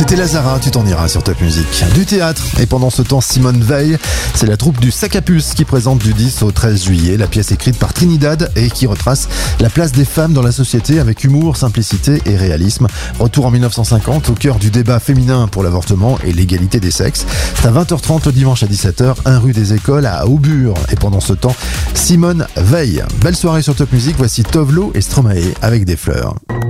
C'était Lazara, tu t'en iras sur Top Music. Du théâtre, et pendant ce temps, Simone Veil, c'est la troupe du Sac à Puce qui présente du 10 au 13 juillet la pièce écrite par Trinidad et qui retrace la place des femmes dans la société avec humour, simplicité et réalisme. Retour en 1950 au cœur du débat féminin pour l'avortement et l'égalité des sexes. C'est à 20h30 le dimanche à 17h, 1 rue des Écoles à Aubure. Et pendant ce temps, Simone Veil. Belle soirée sur Top Music, voici Tovlo et Stromae avec des fleurs.